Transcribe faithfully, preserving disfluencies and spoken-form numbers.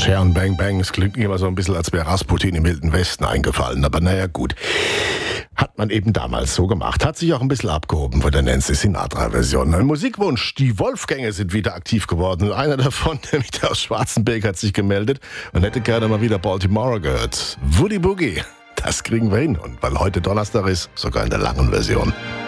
Sharon Bang Bang, es klingt immer so ein bisschen, als wäre Rasputin im Wilden Westen eingefallen. Aber naja, gut. Hat man eben damals so gemacht. Hat sich auch ein bisschen abgehoben von der Nancy Sinatra-Version. Ein Musikwunsch. Die Wolfgänge sind wieder aktiv geworden. Einer davon, nämlich der aus Schwarzenberg, hat sich gemeldet und hätte gerne mal wieder Baltimore gehört. Woody Boogie. Das kriegen wir hin. Und weil heute Donnerstag ist, sogar in der langen Version.